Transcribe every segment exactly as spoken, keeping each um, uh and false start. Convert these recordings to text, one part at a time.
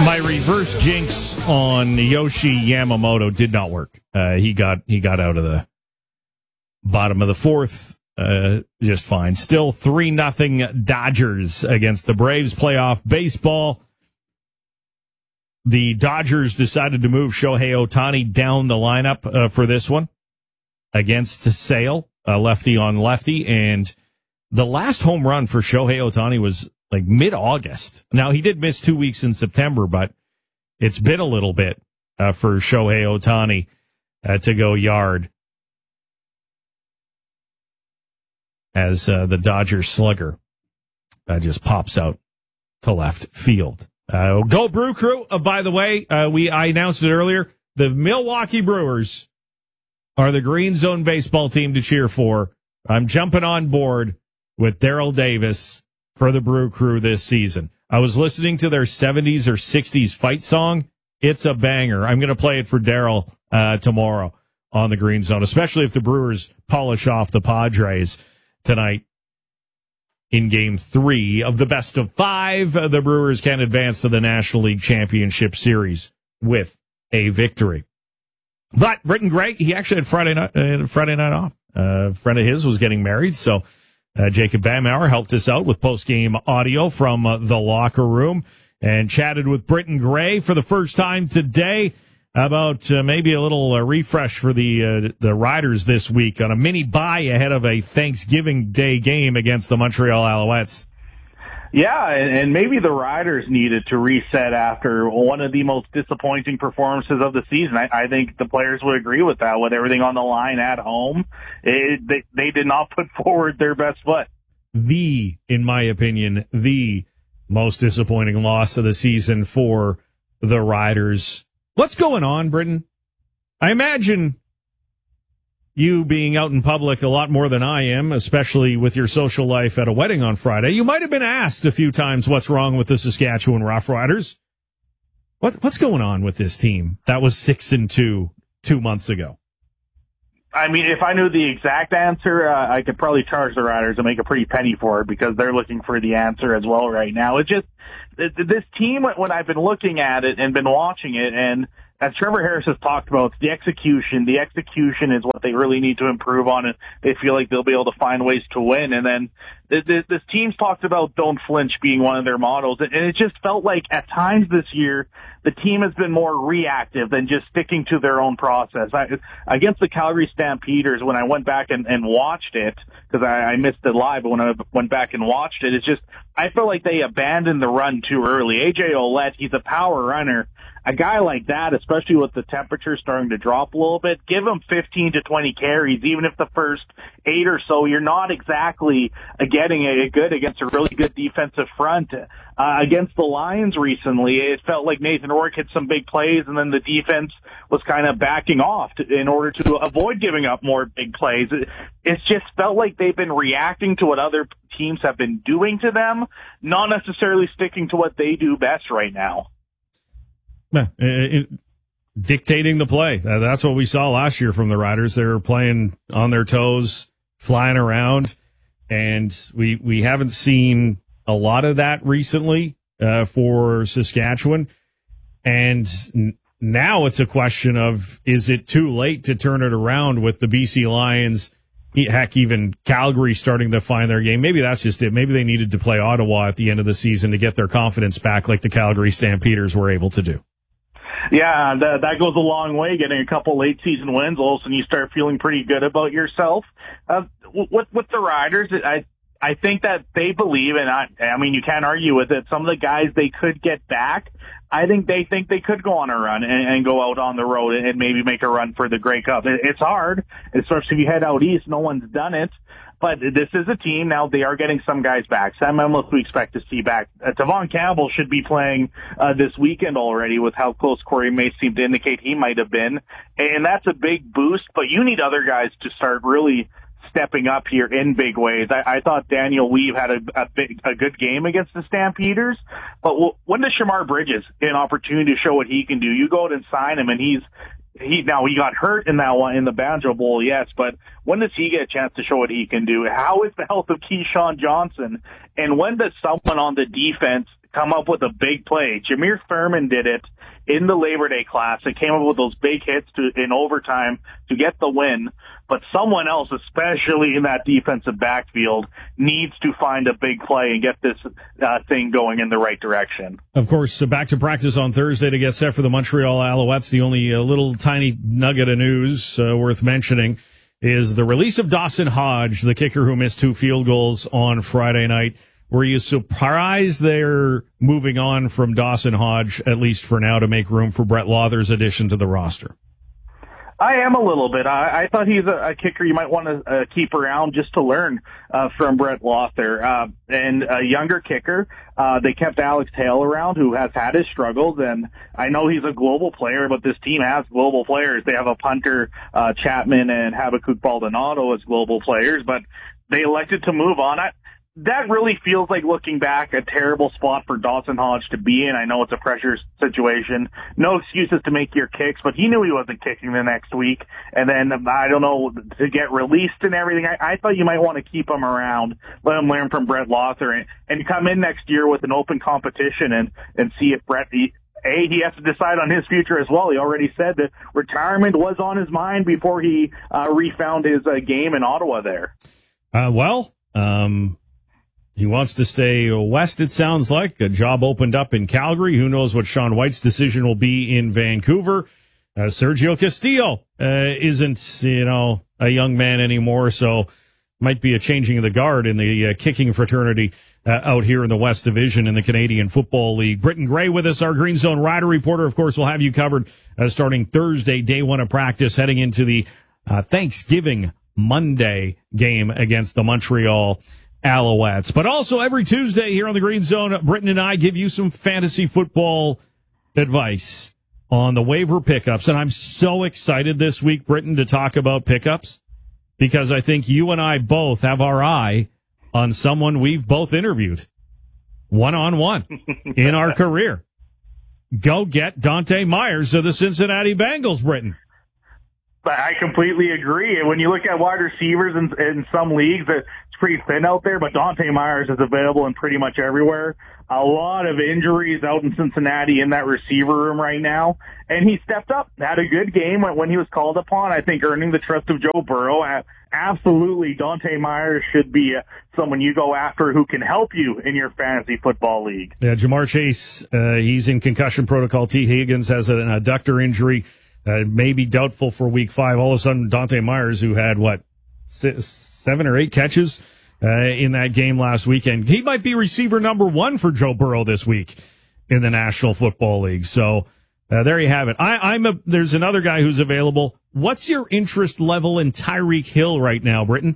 My reverse jinx on Yoshi Yamamoto did not work. Uh, he got he got out of the bottom of the fourth uh, just fine. Still three nothing Dodgers against the Braves. Playoff baseball. The Dodgers decided to move Shohei Ohtani down the lineup uh, for this one against Sale, uh, lefty on lefty. And the last home run for Shohei Ohtani was like mid-August. Now, he did miss two weeks in September, but it's been a little bit uh, for Shohei Ohtani uh, to go yard as uh, the Dodgers slugger uh, just pops out to left field. Uh, go Brew Crew. Uh, by the way, uh, we I announced it earlier. The Milwaukee Brewers are the Green Zone baseball team to cheer for. I'm jumping on board with Daryl Davis for the Brew Crew this season. I was listening to their seventies or sixties fight song. It's a banger. I'm going to play it for Daryl uh, tomorrow on the Green Zone, especially if the Brewers polish off the Padres tonight in game three of the best of five. The Brewers can advance to the National League Championship Series with a victory. But Britton Gray, he actually had Friday night, uh, Friday night off. Uh, a friend of his was getting married, so Uh, Jacob Bamauer helped us out with post-game audio from uh, the locker room and chatted with Britton Gray for the first time today about uh, maybe a little uh, refresh for the uh, the Riders this week on a mini bye ahead of a Thanksgiving Day game against the Montreal Alouettes. Yeah, and, and maybe the Riders needed to reset after one of the most disappointing performances of the season. I, I think the players would agree with that. With everything on the line at home, it, they, they did not put forward their best foot. The, in my opinion, the most disappointing loss of the season for the Riders. What's going on, Britton? I imagine you being out in public a lot more than I am, especially with your social life at a wedding on Friday. You might have been asked a few times what's wrong with the Saskatchewan Roughriders. What, what's going on with this team that was six and two two months ago? I mean, if I knew the exact answer, uh, I could probably charge the Riders and make a pretty penny for it because they're looking for the answer as well right now. It's just this team, when I've been looking at it and been watching it, and as Trevor Harris has talked about, it's the execution. The execution is what they really need to improve on, and they feel like they'll be able to find ways to win. And then this, this team's talked about don't flinch being one of their mottos, and it just felt like at times this year the team has been more reactive than just sticking to their own process. I, against the Calgary Stampeders, when I went back and, and watched it, because I, I missed it live, but when I went back and watched it, it's just I feel like they abandoned the run too early. A J Ouellette, he's a power runner. A guy like that, especially with the temperature starting to drop a little bit, give him fifteen to twenty carries, even if the first eight or so, you're not exactly getting it good against a really good defensive front. Uh, against the Lions recently, it felt like Nathan Rourke hit some big plays, and then the defense was kind of backing off to, in order to avoid giving up more big plays. It, it's just felt like they've been reacting to what other teams have been doing to them, not necessarily sticking to what they do best right now. It, it, dictating the play. Uh, that's what we saw last year from the Riders. They were playing on their toes, flying around, and we we haven't seen a lot of that recently uh, for Saskatchewan. And n- now it's a question of, is it too late to turn it around with the B C Lions, heck, even Calgary starting to find their game? Maybe that's just it. Maybe they needed to play Ottawa at the end of the season to get their confidence back like the Calgary Stampeders were able to do. Yeah, that, that goes a long way. Getting a couple late season wins, all of a sudden you start feeling pretty good about yourself. Uh, with, with the Riders, I I think that they believe, and I, I mean, you can't argue with it. Some of the guys they could get back, I think they think they could go on a run and, and go out on the road and maybe make a run for the Grey Cup. It, it's hard, especially if you head out east. No one's done it. But this is a team now. They are getting some guys back. Sam Emlich we expect to see back. Uh, Tavon Campbell should be playing uh, this weekend already with how close Corey May seemed to indicate he might have been. And that's a big boost, but you need other guys to start really stepping up here in big ways. I, I thought Daniel Weave had a, a, big, a good game against the Stampeders, but when does Shamar Bridges get an opportunity to show what he can do? You go out and sign him, and he's He now he got hurt in that one in the Banjo Bowl, yes, but when does he get a chance to show what he can do? How is the health of Keyshawn Johnson? And when does someone on the defense come up with a big play. Jameer Thurman did it in the Labor Day Classic, came up with those big hits to, in overtime to get the win. But someone else, especially in that defensive backfield, needs to find a big play and get this uh, thing going in the right direction. Of course, uh, back to practice on Thursday to get set for the Montreal Alouettes. The only uh, little tiny nugget of news uh, worth mentioning is the release of Dawson Hodge, the kicker who missed two field goals on Friday night. Were you surprised they're moving on from Dawson Hodge, at least for now, to make room for Brett Lauther's addition to the roster? I am a little bit. I, I thought he's a, a kicker you might want to uh, keep around just to learn uh, from Brett Lauther. Uh, and a younger kicker, uh, they kept Alex Hale around, who has had his struggles. And I know he's a global player, but this team has global players. They have a punter, uh, Chapman, and Habakkuk Baldonado as global players, but they elected to move on. I, That really feels like, looking back, a terrible spot for Dawson Hodge to be in. I know it's a pressure situation. No excuses to make your kicks, but he knew he wasn't kicking the next week. And then, I don't know, to get released and everything, I, I thought you might want to keep him around, let him learn from Brett Lauther, and, and come in next year with an open competition and, and see if Brett... He, A, he has to decide on his future as well. He already said that retirement was on his mind before he uh, refound his uh, game in Ottawa there. Uh, well, um... he wants to stay west, it sounds like. A job opened up in Calgary. Who knows what Sean White's decision will be in Vancouver. Uh, Sergio Castillo uh, isn't, you know, a young man anymore, so might be a changing of the guard in the uh, kicking fraternity uh, out here in the West Division in the Canadian Football League. Britton Gray with us, our Green Zone Rider reporter. Of course, we'll have you covered uh, starting Thursday, day one of practice, heading into the uh, Thanksgiving Monday game against the Montreal Alouettes. But also every Tuesday here on the Green Zone, Britton and I give you some fantasy football advice on the waiver pickups. And I'm so excited this week, Britton, to talk about pickups, because I think you and I both have our eye on someone we've both interviewed one-on-one in our career. Go get Dante Myers of the Cincinnati Bengals, Britton. I completely agree. And when you look at wide receivers in, in some leagues, it's pretty thin out there, but Dante Myers is available in pretty much everywhere. A lot of injuries out in Cincinnati in that receiver room right now. And he stepped up, had a good game when, when he was called upon, I think earning the trust of Joe Burrow. Absolutely, Dante Myers should be someone you go after who can help you in your fantasy football league. Yeah, Jamar Chase, uh, he's in concussion protocol. T. Higgins has an adductor injury. Uh, maybe doubtful for week five. All of a sudden, Dante Myers, who had, what, six, seven or eight catches uh, in that game last weekend, he might be receiver number one for Joe Burrow this week in the National Football League. So uh, there you have it. I, I'm a, there's another guy who's available. What's your interest level in Tyreek Hill right now, Britton?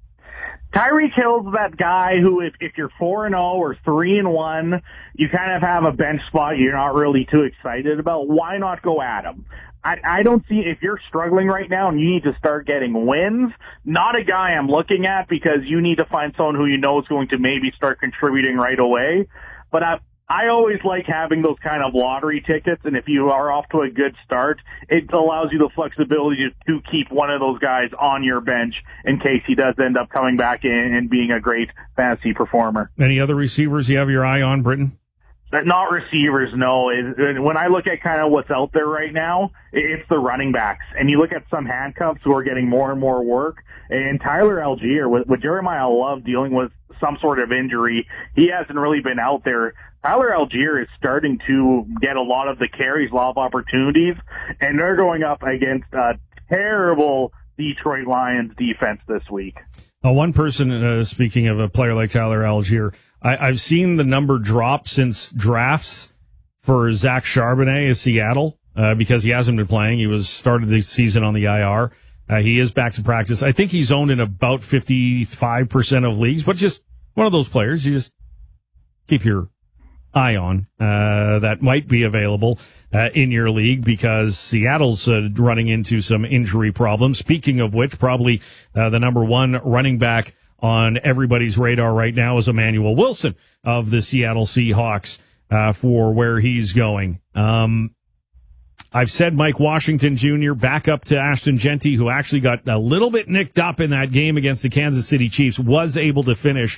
Tyreek Hill's that guy who, if, if you're four and oh or three and one, you kind of have a bench spot you're not really too excited about. Why not go at him? I, I don't see, if you're struggling right now and you need to start getting wins, not a guy I'm looking at, because you need to find someone who you know is going to maybe start contributing right away. But I, I always like having those kind of lottery tickets, and if you are off to a good start, it allows you the flexibility to, to keep one of those guys on your bench in case he does end up coming back in and being a great fantasy performer. Any other receivers you have your eye on, Britton? Not receivers, no. When I look at kind of what's out there right now, it's the running backs. And you look at some handcuffs who are getting more and more work. And Tyler Algier, with, with Jeremiah Love dealing with some sort of injury, he hasn't really been out there. Tyler Algier is starting to get a lot of the carries, a lot of opportunities, and they're going up against a terrible Detroit Lions defense this week. Uh, one person, uh, speaking of a player like Tyler Algier, I, I've seen the number drop since drafts for Zach Charbonnet of Seattle, uh, because he hasn't been playing. He was started the season on the I R. Uh, he is back to practice. I think he's owned in about fifty-five percent of leagues, but just one of those players you just keep your eye on, uh, that might be available, uh, in your league, because Seattle's, uh, running into some injury problems. Speaking of which, probably, uh, the number one running back on everybody's radar right now is Emmanuel Wilson of the Seattle Seahawks, uh, for where he's going. Um, I've said Mike Washington Junior back up to Ashton Genty, who actually got a little bit nicked up in that game against the Kansas City Chiefs, was able to finish,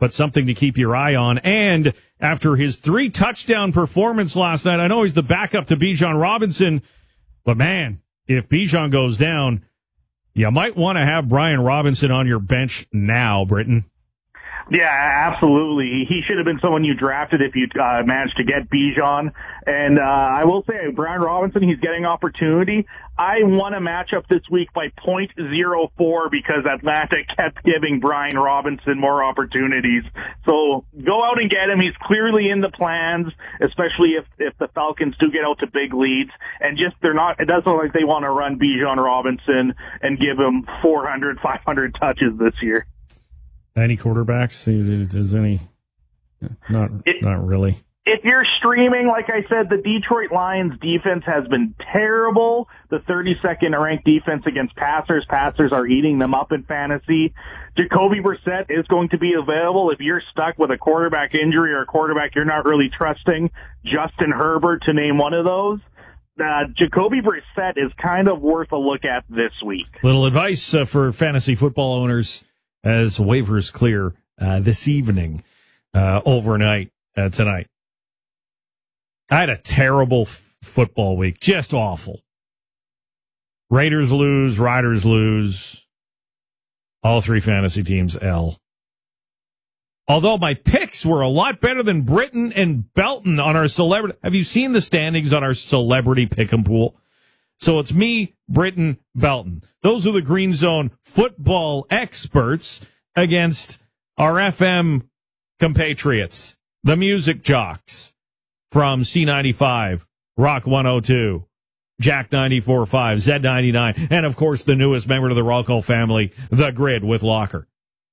but something to keep your eye on. And after his three touchdown performance last night, I know he's the backup to Bijan Robinson, but man, if Bijan goes down, you might want to have Brian Robinson on your bench now, Britton. Yeah, absolutely. He should have been someone you drafted if you uh, managed to get Bijan. And uh, I will say, Brian Robinson, he's getting opportunity. I won a matchup this week by point zero four because Atlanta kept giving Brian Robinson more opportunities. So go out and get him. He's clearly in the plans, especially if, if the Falcons do get out to big leads. And just they're not, it doesn't look like they want to run Bijan Robinson and give him four hundred, five hundred touches this year. Any quarterbacks? Is any? Not, it, not really. If you're streaming, like I said, the Detroit Lions defense has been terrible. The thirty-second ranked defense against passers. Passers are eating them up in fantasy. Jacoby Brissett is going to be available. If you're stuck with a quarterback injury or a quarterback you're not really trusting, Justin Herbert to name one of those, uh, Jacoby Brissett is kind of worth a look at this week. Little advice uh, for fantasy football owners as waivers clear uh, this evening, uh, overnight, uh, tonight. I had a terrible f- football week, just awful. Raiders lose, Riders lose, all three fantasy teams L. Although my picks were a lot better than Britton and Belton on our celebrity. Have you seen the standings on our celebrity pick'em pool? So it's me, Britton, Belton. Those are the Green Zone football experts against our F M compatriots, the music jocks from C ninety-five, Rock one oh two, Jack ninety-four point five, Z ninety-nine, and of course the newest member of the Roll Call family, The Grid with Locker.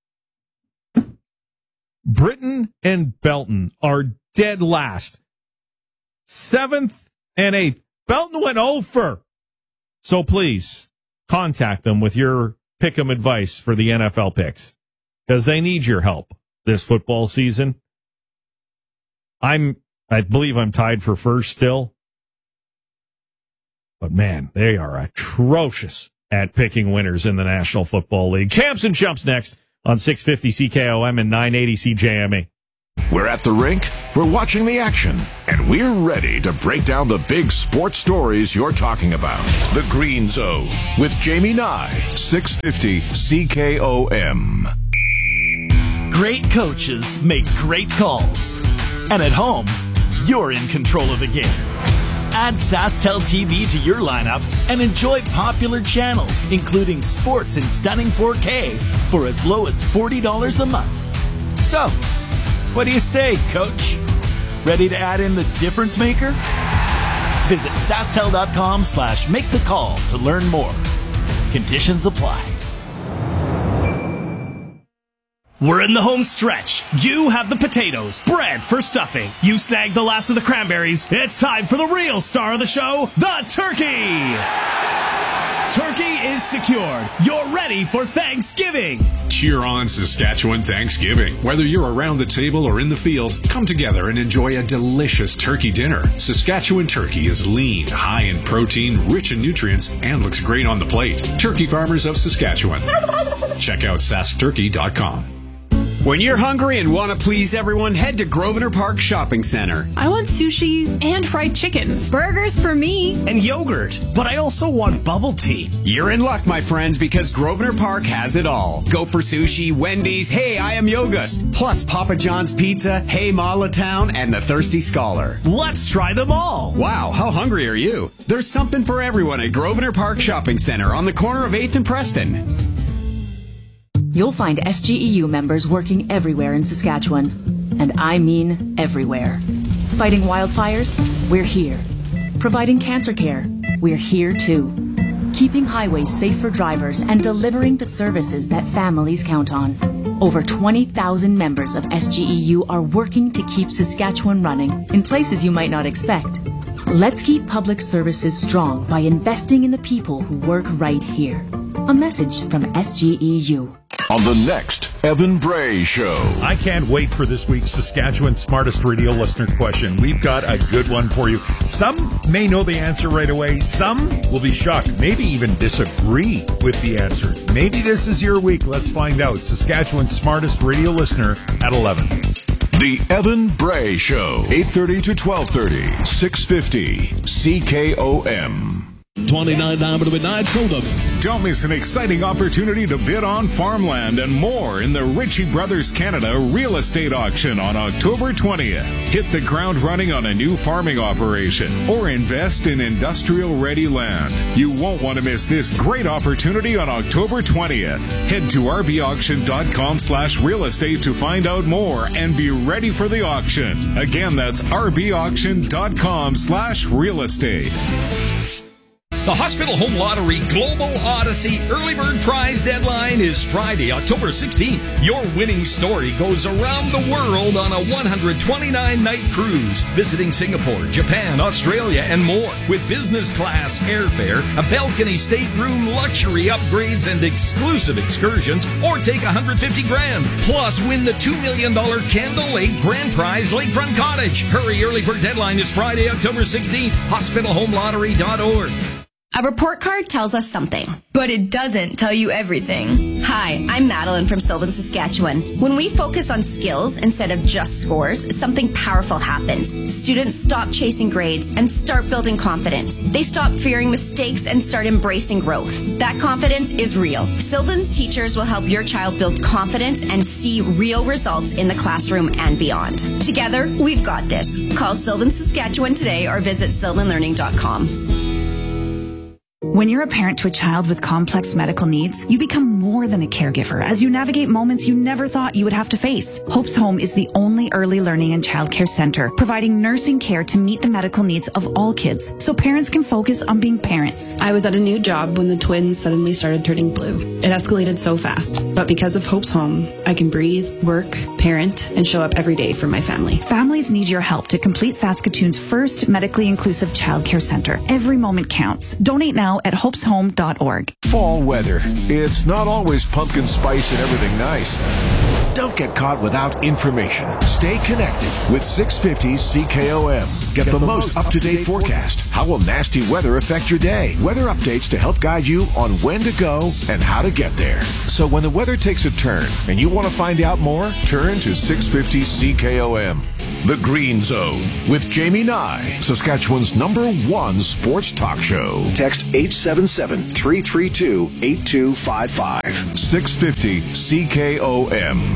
Britton and Belton are dead last. Seventh and eighth. Belton went over. So please contact them with your pick'em advice for the N F L picks because they need your help this football season. I'm, I believe I'm tied for first still, but man, they are atrocious at picking winners in the National Football League. Champs and Chumps next on six fifty C K O M and nine eighty C J M E. We're at the rink, we're watching the action, and we're ready to break down the big sports stories you're talking about. The Green Zone with Jamie Nye, six fifty C K O M. Great coaches make great calls. And at home, you're in control of the game. Add SaskTel T V to your lineup and enjoy popular channels, including sports in stunning four K for as low as forty dollars a month. So, what do you say, Coach? Ready to add in the difference maker? Visit SaskTel.com slash make the call to learn more. Conditions apply. We're in the home stretch. You have the potatoes, bread for stuffing. You snagged the last of the cranberries. It's time for the real star of the show, the turkey. Turkey is secured. You're ready for Thanksgiving. Cheer on Saskatchewan Thanksgiving. Whether you're around the table or in the field, come together and enjoy a delicious turkey dinner. Saskatchewan turkey is lean, high in protein, rich in nutrients, and looks great on the plate. Turkey Farmers of Saskatchewan. Check out sask turkey dot com. When you're hungry and want to please everyone, head to Grosvenor Park Shopping Center. I want sushi and fried chicken. Burgers for me. And yogurt. But I also want bubble tea. You're in luck, my friends, because Grosvenor Park has it all. Go for sushi, Wendy's, Hey, I Am Yogust, plus Papa John's Pizza, Hey Town, and the Thirsty Scholar. Let's try them all. Wow, how hungry are you? There's something for everyone at Grosvenor Park Shopping Center on the corner of eighth and Preston. You'll find S G E U members working everywhere in Saskatchewan. And I mean everywhere. Fighting wildfires? We're here. Providing cancer care? We're here too. Keeping highways safe for drivers and delivering the services that families count on. Over twenty thousand members of S G E U are working to keep Saskatchewan running in places you might not expect. Let's keep public services strong by investing in the people who work right here. A message from S G E U. on the next Evan Bray Show. I can't wait for this week's Saskatchewan Smartest Radio Listener question. We've got a good one for you. Some may know the answer right away. Some will be shocked, maybe even disagree with the answer. Maybe this is your week. Let's find out. Saskatchewan Smartest Radio Listener at eleven. The Evan Bray Show, eight thirty to twelve thirty, six fifty C K O M. twenty-nine down to midnight, sold up. Don't miss an exciting opportunity to bid on farmland and more in the Ritchie Brothers Canada real estate auction on October twentieth. Hit the ground running on a new farming operation or invest in industrial-ready land. You won't want to miss this great opportunity on October twentieth. Head to rbauction.com slash real estate to find out more and be ready for the auction. Again, that's rbauction.com slash real estate. The Hospital Home Lottery Global Odyssey Early Bird Prize deadline is Friday, October sixteenth. Your winning story goes around the world on a one hundred twenty-nine night cruise, visiting Singapore, Japan, Australia, and more. With business class airfare, a balcony stateroom, luxury upgrades, and exclusive excursions, or take one hundred fifty grand. Plus, win the two million dollars Candle Lake Grand Prize Lakefront Cottage. Hurry, early bird deadline is Friday, October sixteenth. hospital home lottery dot org. A report card tells us something, but it doesn't tell you everything. Hi, I'm Madeline from Sylvan, Saskatchewan. When we focus on skills instead of just scores, something powerful happens. Students stop chasing grades and start building confidence. They stop fearing mistakes and start embracing growth. That confidence is real. Sylvan's teachers will help your child build confidence and see real results in the classroom and beyond. Together, we've got this. Call Sylvan, Saskatchewan today or visit sylvan learning dot com. When you're a parent to a child with complex medical needs, you become more than a caregiver as you navigate moments you never thought you would have to face. Hope's Home is the only early learning and childcare center providing nursing care to meet the medical needs of all kids so parents can focus on being parents. I was at a new job when the twins suddenly started turning blue. It escalated so fast, but because of Hope's Home, I can breathe, work, parent, and show up every day for my family. Families need your help to complete Saskatoon's first medically inclusive childcare center. Every moment counts. Donate now at hopes home dot org. Fall weather. It's not always pumpkin spice and everything nice. Don't get caught without information. Stay connected with six fifty C K O M. Get, Get the, the most up-to-date forecast. How will nasty weather affect your day? Weather updates to help guide you on when to go and how to get there. So when the weather takes a turn and you want to find out more, turn to six fifty C K O M. The Green Zone with Jamie Nye, Saskatchewan's number one sports talk show. Text eight seven seven, three three two, eight two five five. six fifty C K O M.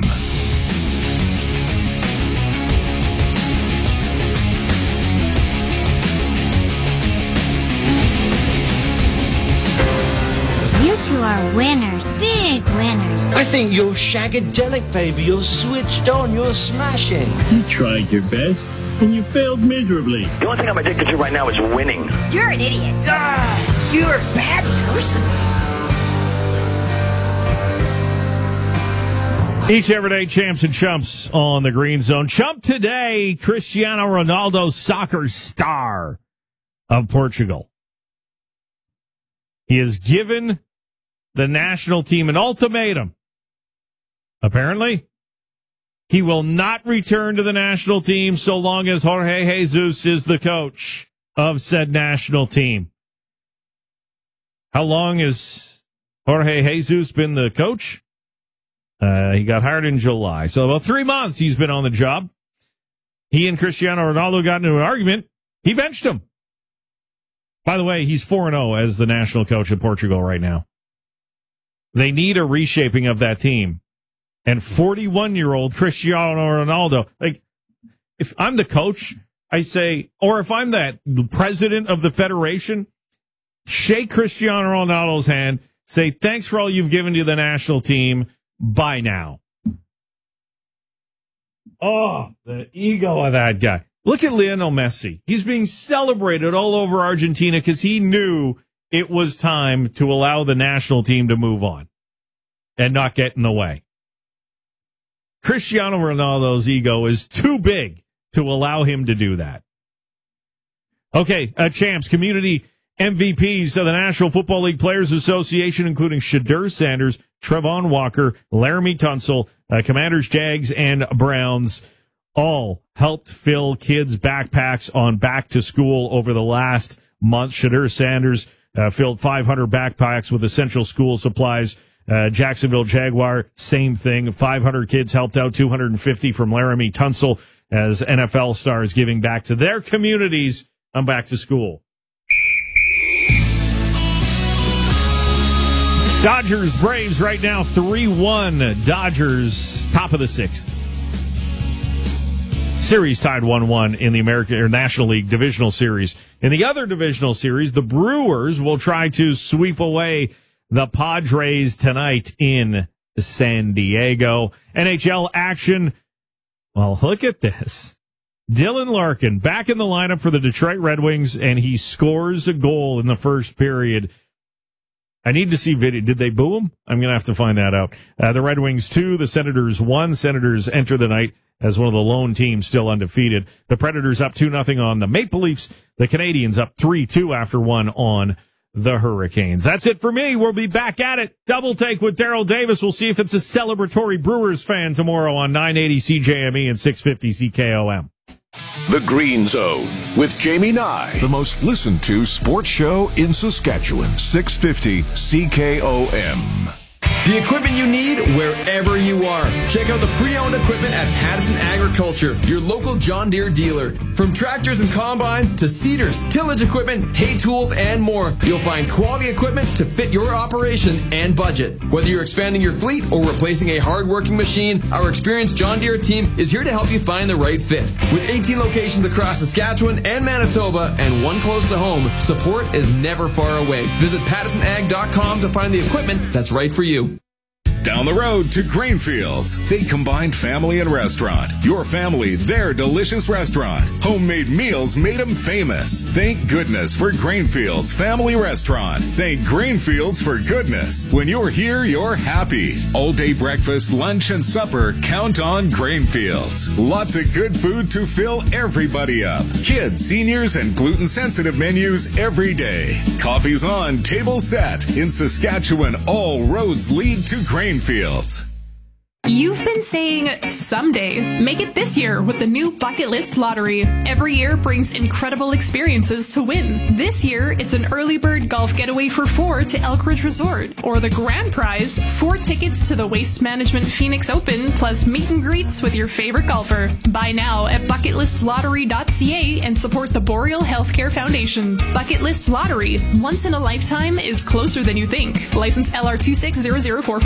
You two are winners, big winners. I think you're shagadelic, baby. You're switched on. You're smashing. You tried your best, and you failed miserably. The only thing I'm addicted to right now is winning. You're an idiot. Ah, you're a bad person. Each everyday champs and chumps on the Green Zone. Chump today, Cristiano Ronaldo, soccer star of Portugal. He has given the national team an ultimatum. Apparently, he will not return to the national team so long as Jorge Jesus is the coach of said national team. How long has Jorge Jesus been the coach? Uh, he got hired in July. So about three months he's been on the job. He and Cristiano Ronaldo got into an argument. He benched him. By the way, he's four and oh as the national coach of Portugal right now. They need a reshaping of that team. And forty-one-year-old Cristiano Ronaldo, like, if I'm the coach, I say, or if I'm that the president of the federation, shake Cristiano Ronaldo's hand, say, thanks for all you've given to the national team. Bye now. Oh, the ego of that guy. Look at Lionel Messi. He's being celebrated all over Argentina because he knew it was time to allow the national team to move on and not get in the way. Cristiano Ronaldo's ego is too big to allow him to do that. Okay, uh, champs, community M V Ps of the National Football League Players Association, including Shedeur Sanders, Trevon Walker, Laramie Tunsil, uh, Commanders, Jags, and Browns, all helped fill kids' backpacks on back to school over the last month. Shedeur Sanders uh, filled five hundred backpacks with essential school supplies. Uh, Jacksonville Jaguar, same thing. five hundred kids helped out, two hundred fifty from Laramie Tunsil, as N F L stars giving back to their communities on back to school. Dodgers, Braves right now, three one. Dodgers, top of the sixth. Series tied one one in the American or National League Divisional Series. In the other divisional series, the Brewers will try to sweep away the Padres tonight in San Diego. N H L action. Well, look at this. Dylan Larkin back in the lineup for the Detroit Red Wings, and he scores a goal in the first period. I need to see video. Did they boo him? I'm going to have to find that out. Uh, the Red Wings two, the Senators one. Senators enter the night as one of the lone teams still undefeated. The Predators up two nothing on the Maple Leafs. The Canadians up three two after one on the Hurricanes. That's it for me. We'll be back at it. Double Take with Daryl Davis. We'll see if it's a celebratory Brewers fan tomorrow on nine eighty C J M E and six fifty C K O M. The Green Zone with Jamie Nye, the most listened to sports show in Saskatchewan. six fifty C K O M. The equipment you need wherever you are. Check out the pre-owned equipment at Pattison Agriculture, your local John Deere dealer. From tractors and combines to seeders, tillage equipment, hay tools, and more, you'll find quality equipment to fit your operation and budget. Whether you're expanding your fleet or replacing a hard-working machine, our experienced John Deere team is here to help you find the right fit. With eighteen locations across Saskatchewan and Manitoba and one close to home, support is never far away. Visit pattison ag dot com to find the equipment that's right for you. Down the road to Grainfields. They combined family and restaurant. Your family, their delicious restaurant. Homemade meals made them famous. Thank goodness for Grainfields Family Restaurant. Thank Grainfields for goodness. When you're here, you're happy. All day breakfast, lunch, and supper, count on Grainfields. Lots of good food to fill everybody up. Kids, seniors, and gluten-sensitive menus every day. Coffee's on, table set. In Saskatchewan, all roads lead to Grainfields. Fields. You've been saying someday. Make it this year with the new Bucket List Lottery. Every year brings incredible experiences to win. This year, it's an early bird golf getaway for four to Elkridge Resort. Or the grand prize, four tickets to the Waste Management Phoenix Open, plus meet and greets with your favorite golfer. Buy now at bucket list lottery dot c a and support the Boreal Healthcare Foundation. Bucket List Lottery, once in a lifetime, is closer than you think. License L R two six zero zero four.